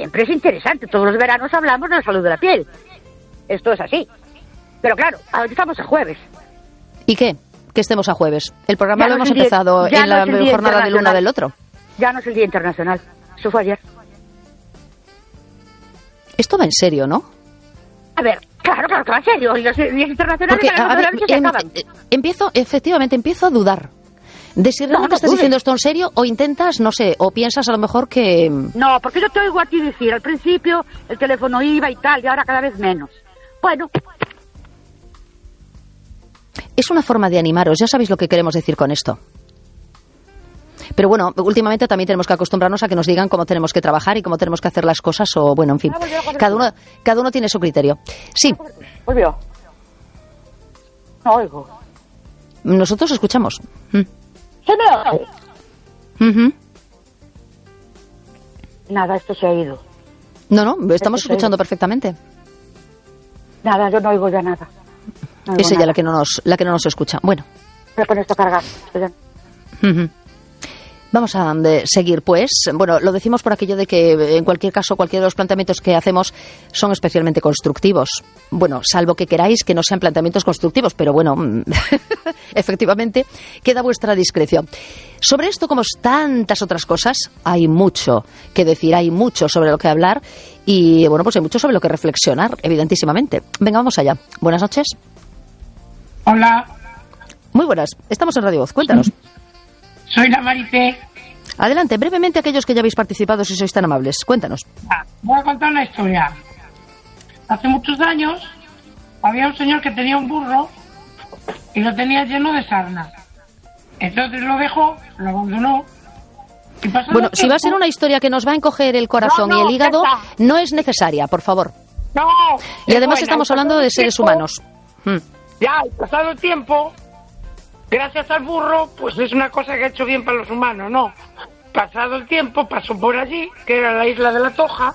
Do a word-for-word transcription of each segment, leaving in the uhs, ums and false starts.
siempre es interesante. Todos los veranos hablamos de la salud de la piel. Esto es así. Pero claro, ahora estamos a jueves. ¿Y qué? Que estemos a jueves. El programa Ya lo no hemos es el día- empezado ya en no la es el día jornada del uno internacional. del otro. Ya no es el Día Internacional. Eso fue ayer. Esto va en serio, ¿no? A ver, claro, claro que va en serio. Y los días internacionales Porque, a las a doce de la ver, noche se em- acaban. eh, empiezo, efectivamente, empiezo a dudar de si realmente no estás dudes. diciendo esto en serio o intentas, no sé, o piensas a lo mejor que... No, porque yo te oigo a ti decir, al principio el teléfono iba y tal, y ahora cada vez menos. Bueno, Es una forma de animaros, ya sabéis lo que queremos decir con esto. Pero bueno, últimamente también tenemos que acostumbrarnos a que nos digan cómo tenemos que trabajar y cómo tenemos que hacer las cosas, o bueno, en fin, cada uno, cada uno tiene su criterio. Sí, volvió. No oigo. nosotros escuchamos. Mm. ¿Se me oye? Ujú. Nada, esto se ha ido. No, no, estamos Esto se escuchando oye. perfectamente. Nada, yo no oigo ya nada. No oigo Es ella nada. la que no nos, la que no nos escucha. Bueno. Voy a poner esto a cargar. Esto ya- Ujú. Vamos a de, seguir, pues. Bueno, lo decimos por aquello de que, en cualquier caso, cualquiera de los planteamientos que hacemos son especialmente constructivos. Bueno, salvo que queráis que no sean planteamientos constructivos, pero bueno, efectivamente, queda a vuestra discreción. Sobre esto, como tantas otras cosas, hay mucho que decir, hay mucho sobre lo que hablar y, bueno, pues hay mucho sobre lo que reflexionar, evidentísimamente. Venga, vamos allá. Buenas noches. Hola, Muy buenas. Estamos en Radio Voz. Cuéntanos. soy la Marité. Adelante, brevemente aquellos que ya habéis participado, si sois tan amables. Cuéntanos. Ah, Voy a contar una historia. Hace muchos años había un señor que tenía un burro y lo tenía lleno de sarna. Entonces lo dejó, lo abandonó. Y pasado Bueno, el si va a ser tiempo- una historia que nos va a encoger el corazón No, y no, el hígado, esa. no es necesaria, por favor. No, Y es además buena. estamos Y hablando pasado de el seres tiempo- humanos. Mm. Ya, y pasado el tiempo, gracias al burro, pues es una cosa que ha hecho bien para los humanos, ¿no? Pasado el tiempo, pasó por allí, que era la isla de la Toja,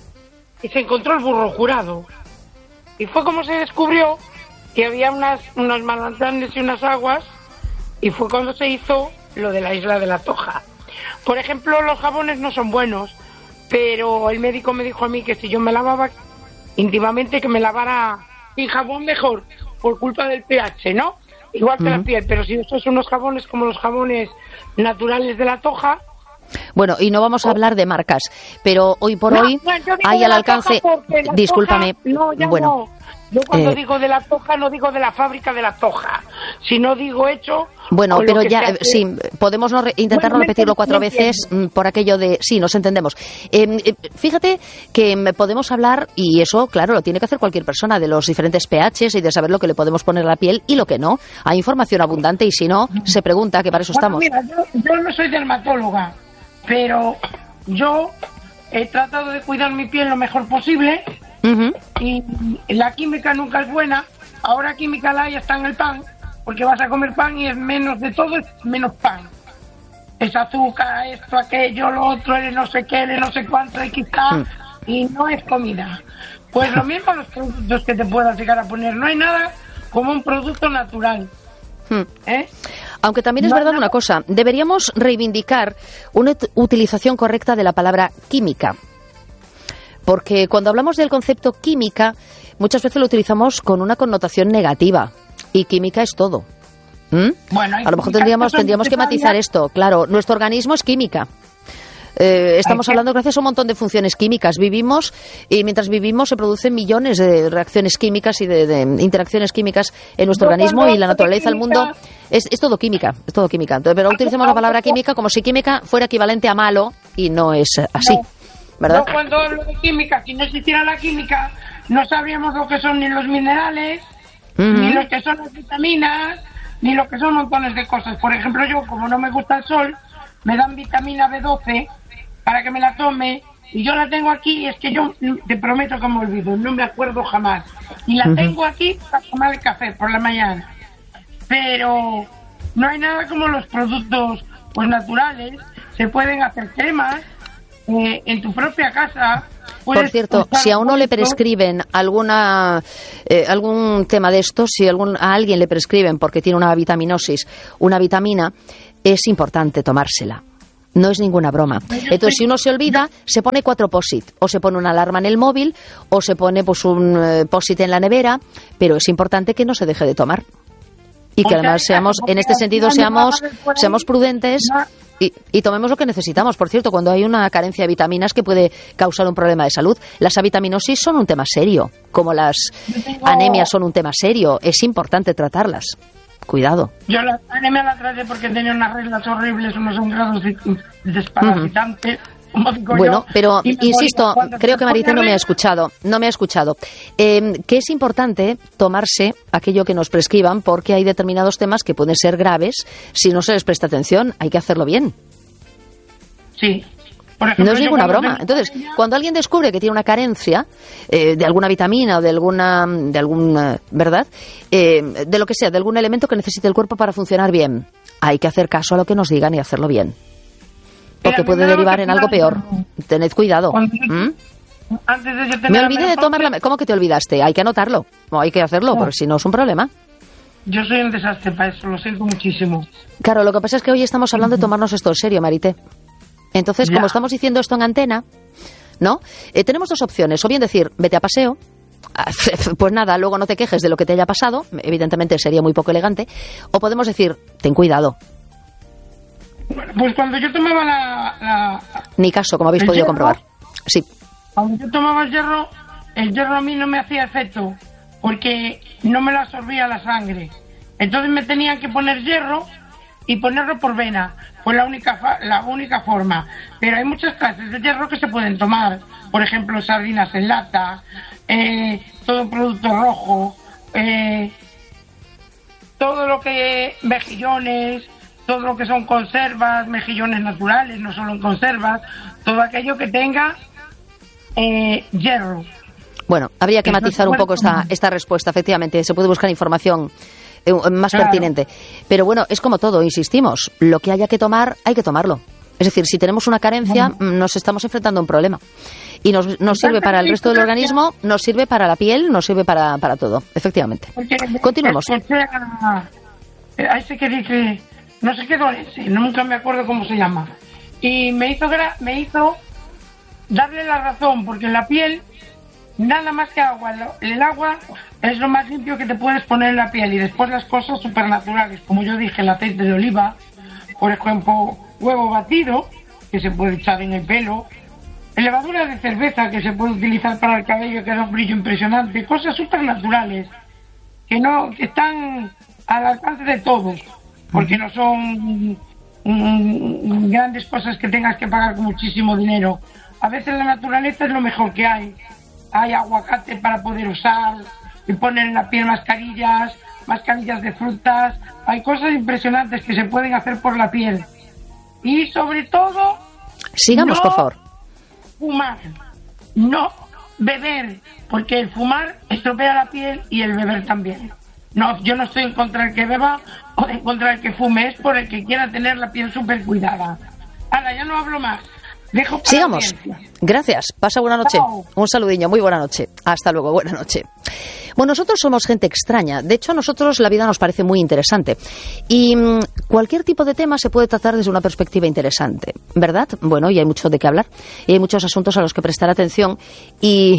y se encontró el burro jurado. Y fue como se descubrió que había unas, unos manantiales y unas aguas, y fue cuando se hizo lo de la isla de la Toja. Por ejemplo, los jabones no son buenos, pero el médico me dijo a mí que si yo me lavaba íntimamente, que me lavara sin jabón mejor, por culpa del pH, ¿no? Igual que Ujú. la piel, pero si estos son unos jabones como los jabones naturales de la Toja. Bueno, y no vamos a hablar de marcas, pero hoy por No, hoy no, yo digo hay de al la alcance... Toja porque la Discúlpame. Toja- no, ya bueno, no. Yo cuando eh, digo de la Toja no digo de la fábrica de la Toja, sino digo hecho. Bueno, o lo pero que ya, se eh, hace- sí, podemos no re- intentar no Bueno, repetirlo me cuatro entiendo. veces mm, por aquello de... Sí, nos entendemos. Eh, eh, fíjate que mm, podemos hablar, y eso, claro, lo tiene que hacer cualquier persona, de los diferentes pHs y de saber lo que le podemos poner a la piel y lo que no. Hay información abundante y si no, se pregunta, que para eso Bueno, estamos. mira, yo, yo no soy dermatóloga, pero yo he tratado de cuidar mi piel lo mejor posible Ujú. y la química nunca es buena. Ahora química la hay está en el pan, porque vas a comer pan y es menos de todo, es menos pan. Es azúcar, esto, aquello, lo otro, el no sé qué, el no sé cuánto, X K, Mm. y no es comida. Pues lo mismo los productos que te puedas llegar a poner. No hay nada como un producto natural, Mm. ¿eh? Aunque también es No, verdad no. una cosa, deberíamos reivindicar una ut- utilización correcta de la palabra química. Porque cuando hablamos del concepto química, muchas veces lo utilizamos con una connotación negativa. Y química es todo. ¿Mm? Bueno, hay A lo mejor químicas tendríamos, que son tendríamos que matizar necesarias. esto. Claro, nuestro organismo es química. Eh, estamos Hay que- hablando gracias a un montón de funciones químicas. Vivimos y mientras vivimos se producen millones de reacciones químicas y de, de interacciones químicas en nuestro Yo organismo cuando y la hablo de naturaleza, el química- mundo. Es, es todo química, es todo química. Entonces, pero utilizamos la palabra química como si química fuera equivalente a malo y no es así, No. ¿verdad? Yo cuando hablo de química, si no existiera la química, no sabríamos lo que son ni los minerales, Ujú. ni lo que son las vitaminas, ni lo que son montones de cosas. Por ejemplo, yo, como no me gusta el sol, me dan vitamina B doce para que me la tome, y yo la tengo aquí, y es que yo te prometo que me olvido, no me acuerdo jamás. Y la Ujú. tengo aquí para tomar el café por la mañana. Pero no hay nada como los productos pues naturales. Se pueden hacer cremas eh, en tu propia casa. Por Puedes cierto, usar si a uno le productos- prescriben alguna eh, algún tema de estos, si algún, a alguien le prescriben porque tiene una vitaminosis, una vitamina, es importante tomársela. No es ninguna broma. Entonces, si uno se olvida, se pone cuatro post-it. O se pone una alarma en el móvil, o se pone pues un eh, post-it en la nevera, pero es importante que no se deje de tomar. Y que además seamos, en este sentido, seamos, seamos prudentes y, y tomemos lo que necesitamos. Por cierto, cuando hay una carencia de vitaminas que puede causar un problema de salud, las avitaminosis son un tema serio, como las anemias son un tema serio. Es importante tratarlas. Cuidado. Yo la anemia la traté porque tenía unas reglas horribles, unos grados desparasitantes. Uh-huh. Bueno, pero insisto, creo que Marité no me ha escuchado, no me ha escuchado. Eh, que es importante tomarse aquello que nos prescriban porque hay determinados temas que pueden ser graves si no se les presta atención. Hay que hacerlo bien. Sí. Por ejemplo, no es ninguna broma. Entonces, cuando alguien descubre que tiene una carencia eh, de alguna vitamina o de alguna, de algún, ¿verdad? Eh, de lo que sea, de algún elemento que necesite el cuerpo para funcionar bien, hay que hacer caso a lo que nos digan y hacerlo bien. Porque puede derivar en algo peor. Tened cuidado. ¿Mm? Antes de yo tener Me olvidé de tomar la... ¿Cómo que te olvidaste? Hay que anotarlo. O hay que hacerlo, porque si no es un problema. Yo soy un desastre para eso, lo siento muchísimo. Claro, lo que pasa es que hoy estamos hablando de tomarnos esto en serio, Marité. Entonces, ya. Como estamos diciendo esto en antena, ¿no? Eh, tenemos dos opciones. O bien decir, vete a paseo. Pues nada, luego no te quejes de lo que te haya pasado. Evidentemente sería muy poco elegante. O podemos decir, ten cuidado. Bueno, pues cuando yo tomaba la... la Ni caso, como habéis podido hierro, comprobar. Sí. Cuando yo tomaba el hierro, el hierro a mí no me hacía efecto porque no me lo absorbía la sangre. Entonces me tenían que poner hierro y ponerlo por vena. Fue la única la única forma. Pero hay muchas clases de hierro que se pueden tomar. Por ejemplo, sardinas en lata, eh, todo producto rojo, eh, todo lo que... mejillones... todo lo que son conservas, mejillones naturales, no solo en conservas, todo aquello que tenga eh, hierro. Bueno, habría que Eso matizar un poco esta, esta respuesta, efectivamente, se puede buscar información eh, más claro. pertinente. Pero bueno, es como todo, insistimos, lo que haya que tomar, hay que tomarlo. Es decir, si tenemos una carencia, bueno. nos estamos enfrentando a un problema. Y nos, nos sirve para el resto del organismo, nos sirve para la piel, nos sirve para, para todo, efectivamente. Porque, Continuemos. A ese que dice... No sé qué ese, nunca me acuerdo cómo se llama. Y me hizo gra- me hizo darle la razón, porque en la piel, nada más que agua. El agua es lo más limpio que te puedes poner en la piel. Y después las cosas supernaturales, como yo dije, el aceite de oliva, por ejemplo, huevo batido, que se puede echar en el pelo, levadura de cerveza, que se puede utilizar para el cabello, que da un brillo impresionante. Cosas supernaturales, que, no, que están al alcance de todos. Porque no son mm, grandes cosas que tengas que pagar con muchísimo dinero. A veces la naturaleza es lo mejor que hay. Hay aguacate para poder usar, y poner en la piel mascarillas, mascarillas de frutas. Hay cosas impresionantes que se pueden hacer por la piel. Y sobre todo... Sigamos, no por favor. Fumar. No beber, porque el fumar estropea la piel y el beber también. No, yo no estoy en contra del que beba o en contra del que fume, es por el que quiera tener la piel súper cuidada. Ahora, ya no hablo más. Dejo para Sigamos. Gracias. Pasa buena noche. Chao. Un saludillo. Muy buena noche. Hasta luego. Buena noche. Bueno, nosotros somos gente extraña. De hecho, a nosotros la vida nos parece muy interesante. Y mmm, cualquier tipo de tema se puede tratar desde una perspectiva interesante, ¿verdad? Bueno, y hay mucho de qué hablar. Y hay muchos asuntos a los que prestar atención y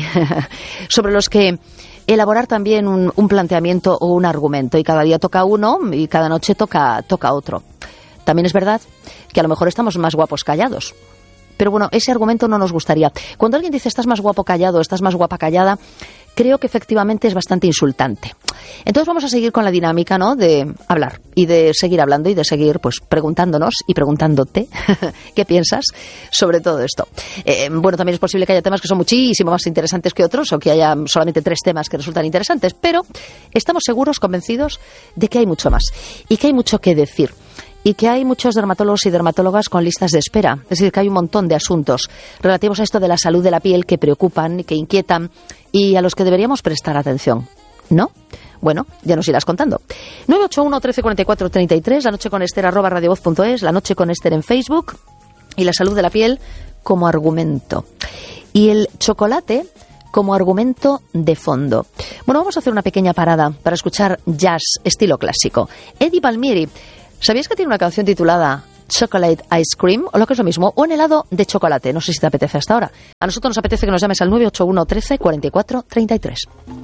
sobre los que elaborar también un, un planteamiento o un argumento. Y cada día toca uno y cada noche toca, toca otro. También es verdad que a lo mejor estamos más guapos callados. Pero bueno, ese argumento no nos gustaría. Cuando alguien dice estás más guapo callado, estás más guapa callada, creo que efectivamente es bastante insultante. Entonces vamos a seguir con la dinámica, ¿no?, de hablar y de seguir hablando y de seguir pues preguntándonos y preguntándote qué piensas sobre todo esto. Eh, bueno, también es posible que haya temas que son muchísimo más interesantes que otros o que haya solamente tres temas que resultan interesantes, pero estamos seguros, convencidos de que hay mucho más y que hay mucho que decir. Y que hay muchos dermatólogos y dermatólogas con listas de espera. Es decir, que hay un montón de asuntos relativos a esto de la salud de la piel que preocupan, que inquietan y a los que deberíamos prestar atención. ¿No? Bueno, ya nos irás contando. nueve ocho uno, trece cuarenta y cuatro, treinta y tres, la noche con Esther, arroba radiovoz punto es, la noche con Esther en Facebook y la salud de la piel como argumento. Y el chocolate como argumento de fondo. Bueno, vamos a hacer una pequeña parada para escuchar jazz estilo clásico. Eddie Palmieri. ¿Sabías que tiene una canción titulada chocolate ice cream, o lo que es lo mismo, o en helado de chocolate. No sé si te apetece hasta ahora. A nosotros nos apetece que nos llames al nueve ocho uno trece cuarenta y cuatro treinta y tres.